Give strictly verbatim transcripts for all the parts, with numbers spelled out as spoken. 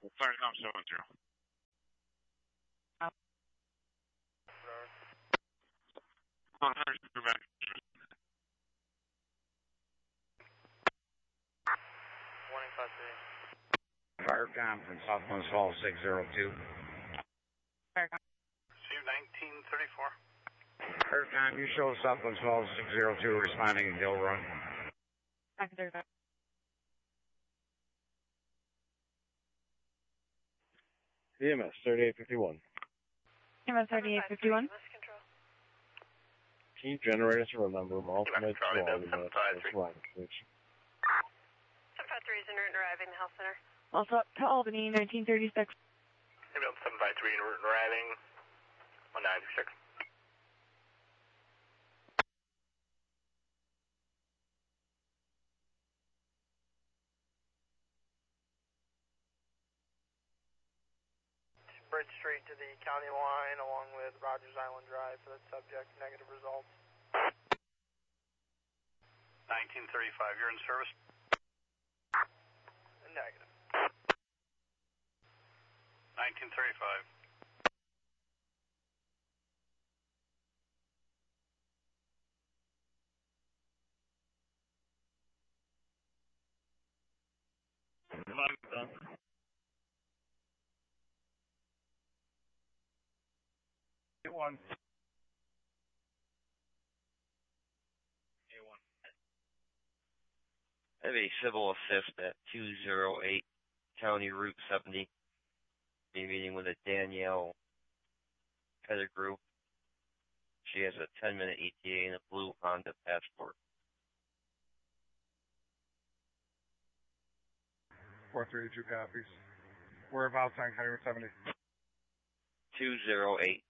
Firecom seven zero. Oh, there's two back. Warning five three. Firecom from Southwest Hall six zero two. Firecom. Receive nineteen thirty-four. Firecom, you show Southwest Hall six zero two responding in Dill Run. Back thirty-five. E M S thirty-eight fifty-one. E M S thirty-eight fifty-one. Can you generate us a number of alternate Charlie, volume seven five three. line switch? seven five three is en route and arriving the health center. Also up to Albany, nineteen thirty-six. seven five three en route and arriving one nine six. Bridge Street to the county line along with Rogers Island Drive for that subject. Negative results. nineteen thirty-five, you're in service? Negative. nineteen thirty-five. Get one. I have a civil assist at two zero eight County Route seventy. Be meeting with a Danielle Pettigrew. She has a ten minute E T A and a blue Honda Passport. four three two copies. Whereabouts on County Route seventy? two zero eight.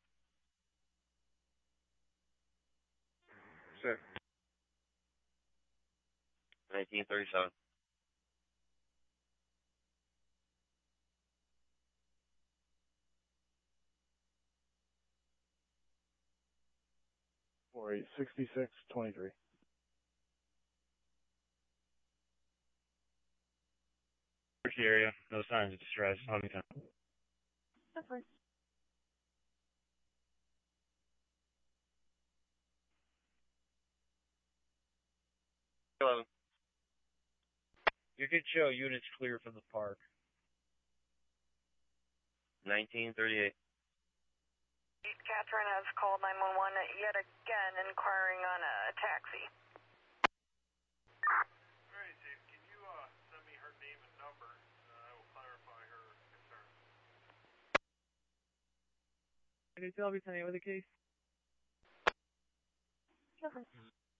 Sit. nineteen thirty-seven. four eight sixty-six twenty-three. Which area? No signs of distress. Huntington. That's fine. eleven. You could show units clear from the park. nineteen thirty-eight. Catherine has called nine one one yet again inquiring on a taxi. Alright, Dave, can you uh, send me her name and number? Uh, I will clarify her concern. Can you tell me something with the case? Sure.